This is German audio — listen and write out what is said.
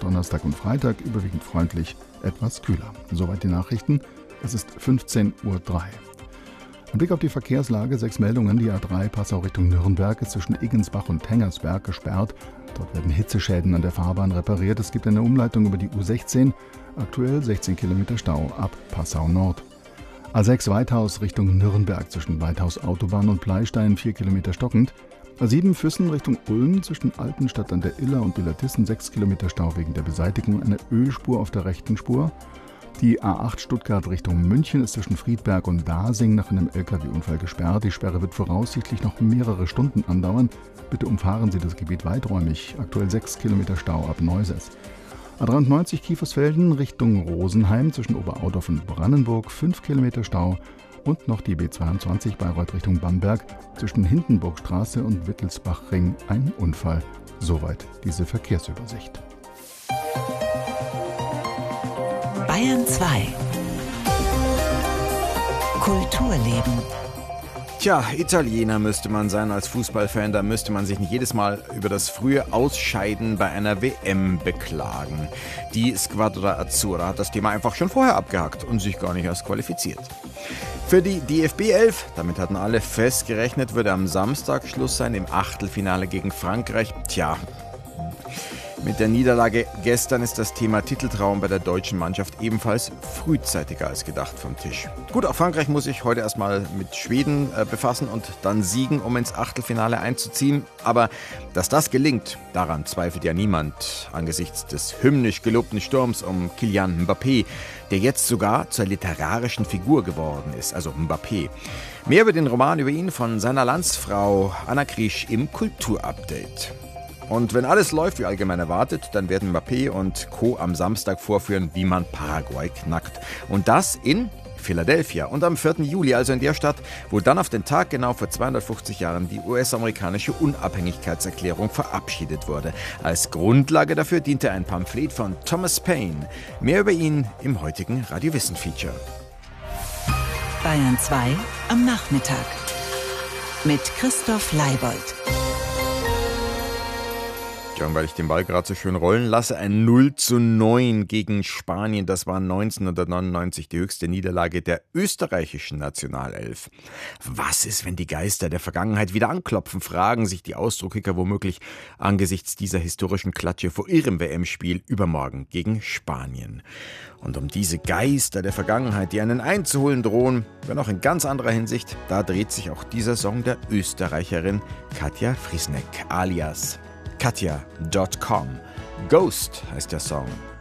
Donnerstag und Freitag überwiegend freundlich, etwas kühler. Soweit die Nachrichten. Es ist 15:03 Uhr. Ein Blick auf die Verkehrslage, 6 Meldungen. Die A3 Passau Richtung Nürnberg ist zwischen Eggensbach und Tengersberg gesperrt. Dort werden Hitzeschäden an der Fahrbahn repariert. Es gibt eine Umleitung über die U16. Aktuell 16 Kilometer Stau ab Passau Nord. A6 Weithaus Richtung Nürnberg zwischen Weithaus Autobahn und Pleistein 4 Kilometer stockend. A7 Füssen Richtung Ulm zwischen Altenstadt an der Iller und Illertissen 6 Kilometer Stau wegen der Beseitigung einer Ölspur auf der rechten Spur. Die A8 Stuttgart Richtung München ist zwischen Friedberg und Dasing nach einem LKW-Unfall gesperrt. Die Sperre wird voraussichtlich noch mehrere Stunden andauern. Bitte umfahren Sie das Gebiet weiträumig. Aktuell 6 Kilometer Stau ab Neuses. A93 Kiefersfelden Richtung Rosenheim zwischen Oberaudorf und Brandenburg 5 Kilometer Stau. Und noch die B22 Bayreuth Richtung Bamberg zwischen Hindenburgstraße und Wittelsbachring ein Unfall. Soweit diese Verkehrsübersicht. Bayern 2 Kulturleben. Tja, Italiener müsste man sein als Fußballfan, da müsste man sich nicht jedes Mal über das frühe Ausscheiden bei einer WM beklagen. Die Squadra Azzurra hat das Thema einfach schon vorher abgehakt und sich gar nicht erst qualifiziert. Für die DFB 11, damit hatten alle fest gerechnet, würde am Samstag Schluss sein im Achtelfinale gegen Frankreich. Tja, mit der Niederlage gestern ist das Thema Titeltraum bei der deutschen Mannschaft ebenfalls frühzeitiger als gedacht vom Tisch. Gut, auch Frankreich muss sich heute erstmal mit Schweden befassen und dann siegen, um ins Achtelfinale einzuziehen. Aber dass das gelingt, daran zweifelt ja niemand angesichts des hymnisch gelobten Sturms um Kylian Mbappé, der jetzt sogar zur literarischen Figur geworden ist, also Mbappé. Mehr über den Roman über ihn von seiner Landsfrau Anna Krisch im Kulturupdate. Und wenn alles läuft wie allgemein erwartet, dann werden Mbappé und Co. am Samstag vorführen, wie man Paraguay knackt. Und das in Philadelphia und am 4. Juli, also in der Stadt, wo dann auf den Tag genau vor 250 Jahren die US-amerikanische Unabhängigkeitserklärung verabschiedet wurde. Als Grundlage dafür diente ein Pamphlet von Thomas Paine. Mehr über ihn im heutigen Radio-Wissen-Feature. Bayern 2 am Nachmittag mit Christoph Leibold. Ja, und weil ich den Ball gerade so schön rollen lasse, ein 0:9 gegen Spanien. Das war 1999 die höchste Niederlage der österreichischen Nationalelf. Was ist, wenn die Geister der Vergangenheit wieder anklopfen, fragen sich die Ausdruckkicker womöglich angesichts dieser historischen Klatsche vor ihrem WM-Spiel übermorgen gegen Spanien. Und um diese Geister der Vergangenheit, die einen einzuholen drohen, wenn auch in ganz anderer Hinsicht, da dreht sich auch dieser Song der Österreicherin Katja Friesneck alias Katja.com. Ghost heißt der Song.